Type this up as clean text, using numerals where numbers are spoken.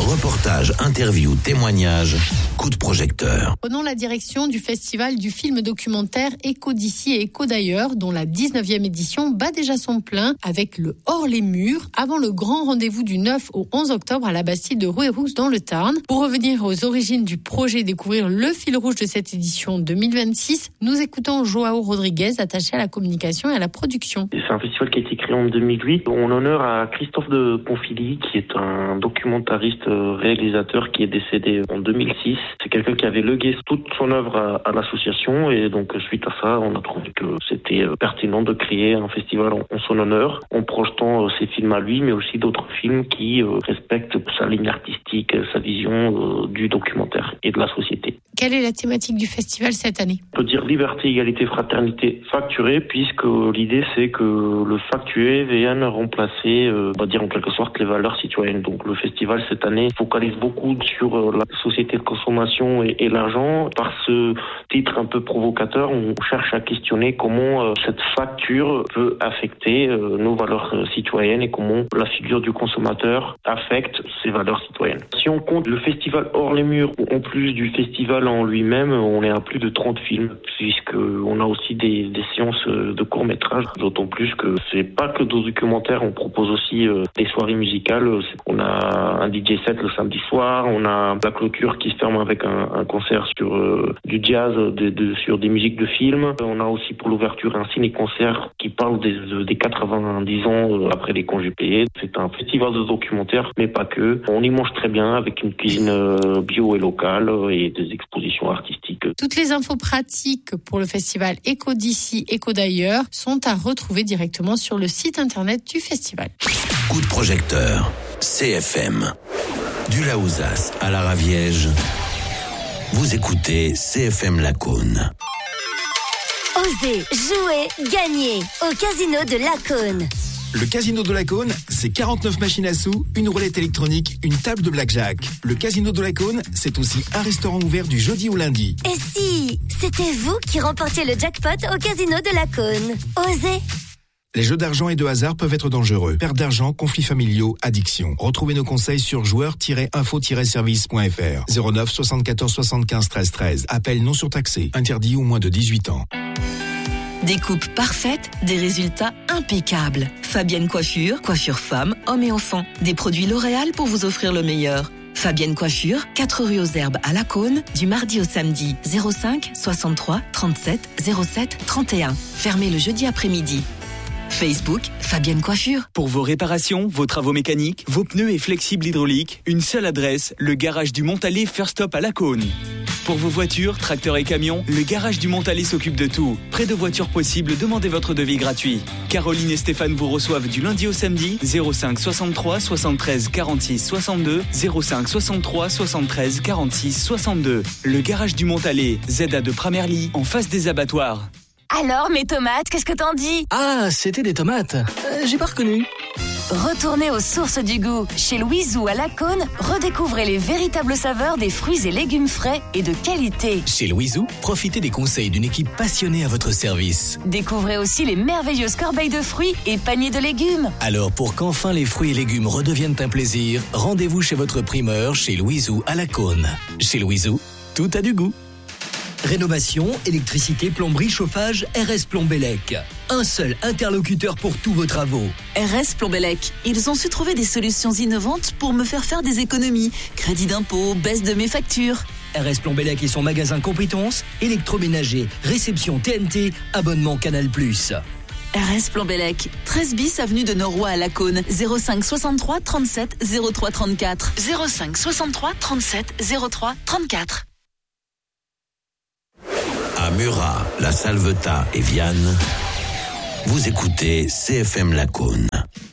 Reportages, interviews, témoignages, coup de projecteur. Prenons la direction du festival du film documentaire Écho d'ici et Écho d'ailleurs, dont la 19e édition bat déjà son plein avec le Hors les murs, avant le grand rendez-vous du 9 au 11 octobre à la Bastille de Rouerous dans le Tarn. Pour revenir aux origines du projet et découvrir le fil rouge de cette édition 2026, nous écoutons Joao Rodriguez, attaché à la communication et à la production. C'est un festival qui a été créé en 2008 en honneur à Christophe de Ponfilly, qui est un documentariste réalisateur qui est décédé en 2006. C'est quelqu'un qui avait légué toute son œuvre à l'association et donc suite à ça, on a trouvé que c'était pertinent de créer un festival en son honneur, en projetant ses films à lui, mais aussi d'autres films qui respectent sa ligne artistique, sa vision du documentaire et de la société. Quelle est la thématique du festival cette année ? On peut dire liberté, égalité, fraternité facturée, puisque l'idée c'est que le factué vienne remplacer, on va dire en quelque sorte, les valeurs citoyennes. Donc le festival cette année focalise beaucoup sur la société de consommation et l'argent. Par ce titre un peu provocateur, on cherche à questionner comment cette facture peut affecter nos valeurs citoyennes et comment la figure du consommateur affecte ces valeurs citoyennes. Si on compte le festival Hors les murs, en plus du festival en lui-même, on est à plus de 30 films, puisqu'on a aussi des séances de courts-métrages, d'autant plus que c'est pas que des documentaires, on propose aussi des soirées musicales. On a un DJ set le samedi soir, on a la clôture qui se ferme avec un concert sur du jazz, sur des musiques de films. On a aussi pour l'ouverture un ciné-concert qui parle des 90 ans après les congés payés. C'est un festival de documentaires, mais pas que. On y mange très bien avec une cuisine bio et locale et des expositions artistiques. Toutes les infos pratiques pour le festival Écho d'ici, Écho d'ailleurs sont à retrouver directement sur le site internet du festival. Coup de projecteur, CFM. Du Laouzas à la Raviège, vous écoutez CFM Lacaune. Osez, jouer, gagner au Casino de Lacaune. Le Casino de Lacaune, c'est 49 machines à sous, une roulette électronique, une table de blackjack. Le Casino de Lacaune, c'est aussi un restaurant ouvert du jeudi au lundi. Et si c'était vous qui remportiez le jackpot au Casino de Lacaune? Osez. Les jeux d'argent et de hasard peuvent être dangereux. Perte d'argent, conflits familiaux, addiction. Retrouvez nos conseils sur joueurs-info-service.fr. 09 74 75 13 13. Appel non surtaxé. Interdit aux moins de 18 ans. Des coupes parfaites, des résultats impeccables. Fabienne Coiffure, coiffure femme, hommes et enfants. Des produits L'Oréal pour vous offrir le meilleur. Fabienne Coiffure, 4 rue aux Herbes à Lacaune, du mardi au samedi, 05 63 37 07 31. Fermé le jeudi après-midi. Facebook, Fabienne Coiffure. Pour vos réparations, vos travaux mécaniques, vos pneus et flexibles hydrauliques, une seule adresse, le garage du Montalet First Stop à Lacaune. Pour vos voitures, tracteurs et camions, le garage du Montalet s'occupe de tout. Près de voitures possibles, demandez votre devis gratuit. Caroline et Stéphane vous reçoivent du lundi au samedi, 05 63 73 46 62, 05 63 73 46 62. Le garage du Montalet, ZA de Pramerly, en face des abattoirs. Alors, mes tomates, qu'est-ce que t'en dis? Ah, c'était des tomates. J'ai pas reconnu. Retournez aux sources du goût. Chez Louiseau à Lacaune, redécouvrez les véritables saveurs des fruits et légumes frais et de qualité. Chez Louiseau, profitez des conseils d'une équipe passionnée à votre service. Découvrez aussi les merveilleuses corbeilles de fruits et paniers de légumes. Alors, pour qu'enfin les fruits et légumes redeviennent un plaisir, rendez-vous chez votre primeur chez Louiseau à Lacaune. Chez Louiseau, tout a du goût. Rénovation, électricité, plomberie, chauffage, RS Plombellec. Un seul interlocuteur pour tous vos travaux. RS Plombellec, ils ont su trouver des solutions innovantes pour me faire des économies. Crédit d'impôt, baisse de mes factures. RS Plombellec et son magasin compétences, électroménager, réception TNT, abonnement Canal+. RS Plombellec, 13 bis avenue de Noroy à Lacaune, 05 63 37 03 34. 05 63 37 03 34. À Murat, La Salvetat et Vianne, vous écoutez CFM Lacaune.